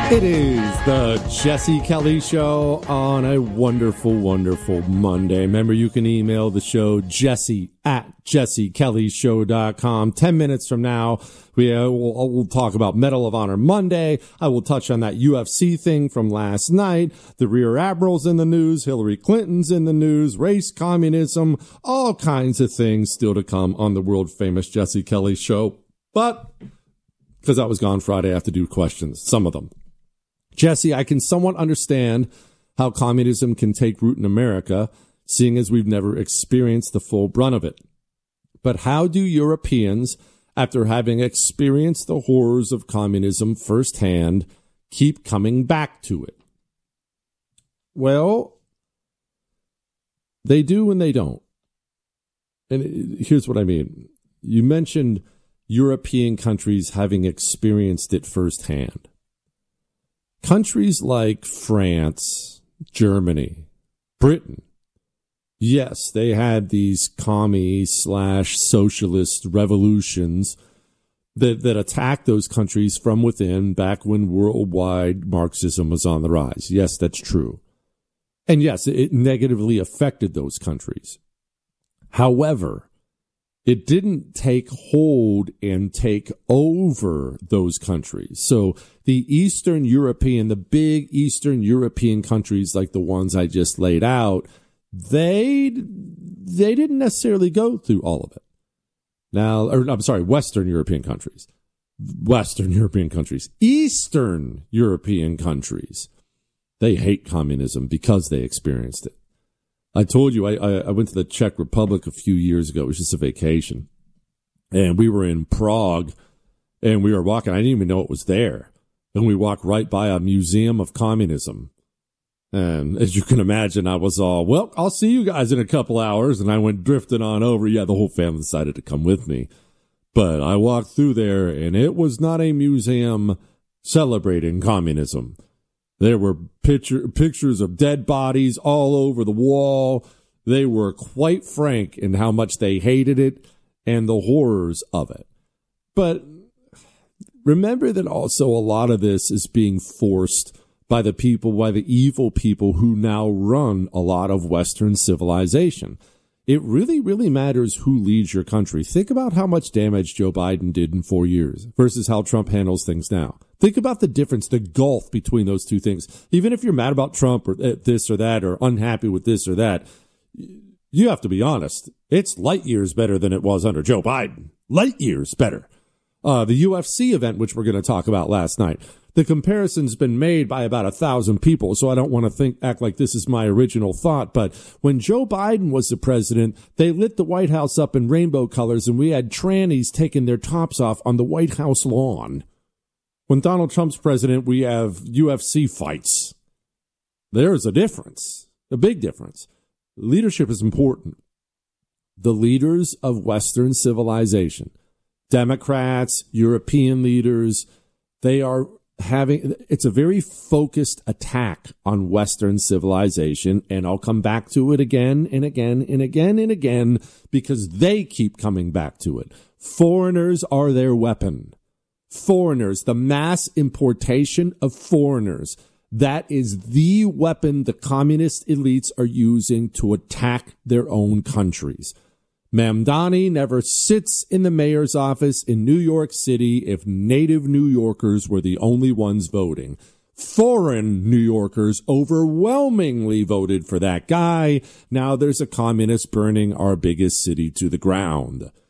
It is the Jesse Kelly Show on a wonderful, wonderful Monday. Remember, you can email the show, jesse@jessekellyshow.com. 10 minutes from now, we'll talk about Medal of Honor Monday. I will touch on that UFC thing from last night. The Rear Admiral's in the news. Hillary Clinton's in the news. Race, communism, all kinds of things still to come on the world-famous Jesse Kelly Show. But because I was gone Friday, I have to do questions, some of them. Jesse, I can somewhat understand how communism can take root in America, seeing as we've never experienced the full brunt of it. But how do Europeans, after having experienced the horrors of communism firsthand, keep coming back to it? Well, they do and they don't. And here's what I mean. You mentioned European countries having experienced it firsthand. Countries like France, Germany, Britain, yes, they had these commie/socialist revolutions that attacked those countries from within back when worldwide Marxism was on the rise. Yes, that's true. And yes, it negatively affected those countries. However, it didn't take hold and take over those countries. So the the big Eastern European countries like the ones I just laid out, they didn't necessarily go through all of it. Western European countries. Eastern European countries, they hate communism because they experienced it. I told you I went to the Czech Republic a few years ago. It was just a vacation. And we were in Prague, and we were walking. I didn't even know it was there. And we walked right by a museum of communism. And as you can imagine, I was all, well, I'll see you guys in a couple hours. And I went drifting on over. Yeah, the whole family decided to come with me. But I walked through there, and it was not a museum celebrating communism. There were pictures of dead bodies all over the wall. They were quite frank in how much they hated it and the horrors of it. But remember that also a lot of this is being forced by the evil people who now run a lot of Western civilization. It really, really matters who leads your country. Think about how much damage Joe Biden did in 4 years versus how Trump handles things now. Think about the difference, the gulf between those two things. Even if you're mad about Trump or this or that or unhappy with this or that, you have to be honest. It's light years better than it was under Joe Biden. Light years better. The UFC event, which we're going to talk about last night, the comparison's been made by about 1,000 people, so I don't want to act like this is my original thought, but when Joe Biden was the president, they lit the White House up in rainbow colors, and we had trannies taking their tops off on the White House lawn. When Donald Trump's president, we have UFC fights. There's a difference, a big difference. Leadership is important. The leaders of Western civilization, Democrats, European leaders, it's a very focused attack on Western civilization, and I'll come back to it again and again and again and again because they keep coming back to it. Foreigners are their weapon. Foreigners, the mass importation of foreigners, that is the weapon the communist elites are using to attack their own countries. Mamdani never sits in the mayor's office in New York City if native New Yorkers were the only ones voting. Foreign New Yorkers overwhelmingly voted for that guy. Now there's a communist burning our biggest city to the ground.